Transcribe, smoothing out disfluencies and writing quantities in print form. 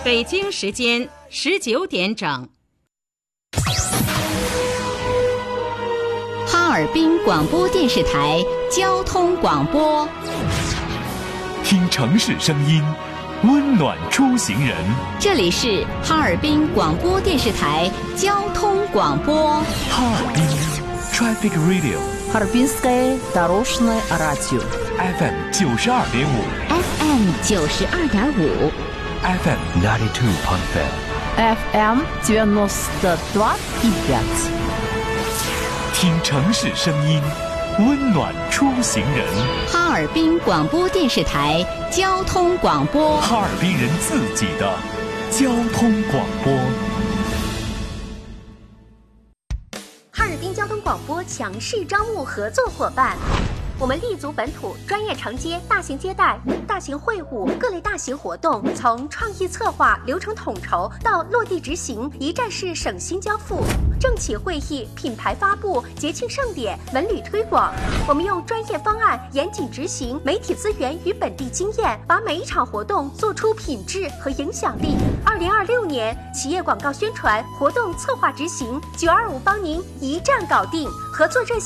北京时间19点整。 哈尔滨广播电视台交通广播， 听城市声音，温暖出行人。 这里是哈尔滨广播电视台交通广播。 哈尔滨 Traffic Radio， Harbinskое дорожное радио FM 92.5 FM 92.5 FM 92.5 FM 92.5。 听城市声音，温暖出行人。 哈尔滨广播电视台交通广播， 哈尔滨人自己的交通广播。 哈尔滨交通广播强势招募合作伙伴。我们立足本土，专业承接大型接待、大型会晤、各类大型活动，从创意策划、流程统筹到落地执行，一站式省心交付。政企会议、品牌发布、节庆盛典、文旅推广，我们用专业方案严谨执行，媒体资源与本地经验，把每一场活动做出品质和影响力。2026年企业广告宣传活动策划执行，925帮您一站搞定。合作热线